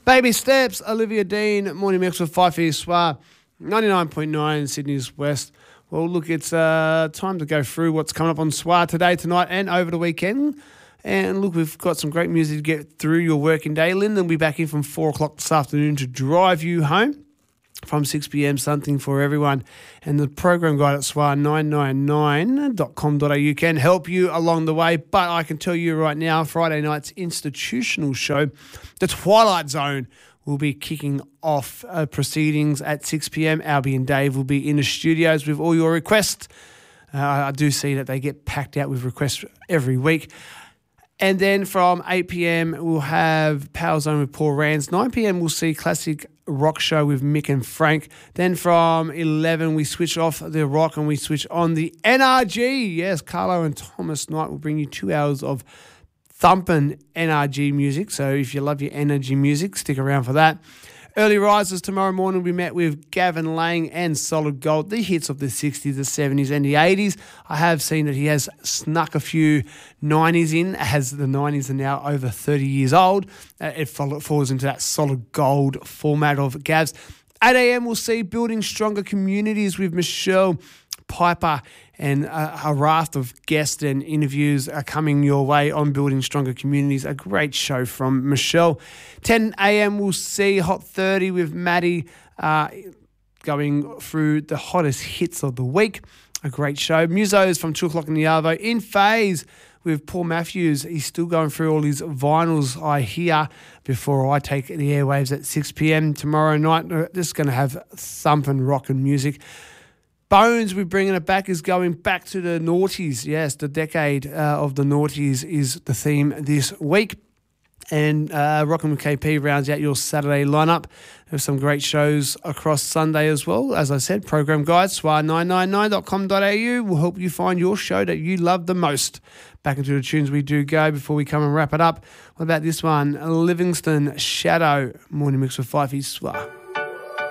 Baby Steps, Olivia Dean, Morning Mix with Fifey Soir, 99.9 Sydney's West. Well, look, it's time to go through what's coming up on Soir today, tonight, and over the weekend. And look, we've got some great music to get through your working day. Lyndon will be back in from 4 o'clock this afternoon to drive you home. From 6 p.m, something for everyone. And the program guide at soir999.com.au can help you along the way. But I can tell you right now, Friday night's institutional show, The Twilight Zone, will be kicking off proceedings at 6 p.m. Albie and Dave will be in the studios with all your requests. I do see that they get packed out with requests every week. And then from 8 p.m, we'll have Power Zone with Paul Rands. 9 p.m, we'll see Classic Rock Show with Mick and Frank. Then from 11, we switch off the rock and we switch on the NRG. Yes, Carlo and Thomas Knight will bring you 2 hours of thumping NRG music. So if you love your energy music, stick around for that. Early risers tomorrow morning will be met with Gavin Lang and Solid Gold, the hits of the 60s, the 70s and the 80s. I have seen that he has snuck a few 90s in, as the 90s are now over 30 years old. It falls into that Solid Gold format of Gavs. 8 a.m. we'll see Building Stronger Communities with Michelle Piper, and a raft of guests and interviews are coming your way on Building Stronger Communities. A great show from Michelle. 10 a.m. we'll see Hot 30 with Maddie going through the hottest hits of the week. A great show. Musos from 2 o'clock in the Arvo. In Phase with Paul Matthews. He's still going through all his vinyls, I hear, before I take the airwaves at 6 p.m. tomorrow night. Just going to have thumping rock and music. Bones, we're bringing it back, is going back to the noughties. Yes, the decade of the noughties is the theme this week. And Rockin' with KP rounds out your Saturday lineup. There's some great shows across Sunday as well. As I said, program guide, soir999.com.au will help you find your show that you love the most. Back into the tunes we do go before we come and wrap it up. What about this one? Livingston Shadow, Morning Mix with Fifey Soir.